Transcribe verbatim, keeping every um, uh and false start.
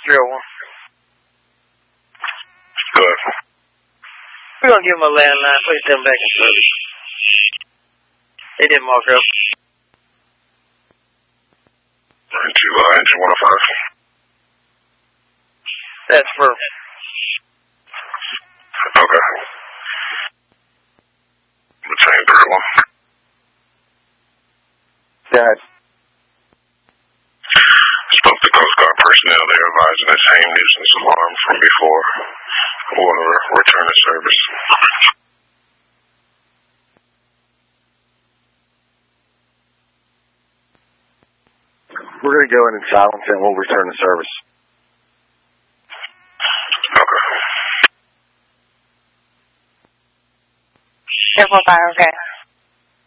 three oh one. Good. We're going to give them a landline. Place them back in service. They didn't mark up. Into uh, engine one oh five. That's for. Okay. Retain three oh one. Dad. Spoke to Coast Guard personnel. They're advising the same nuisance alarm from before. Want to return to service. We're going to go in and silence it and we'll return to service. Okay. Careful fire, okay.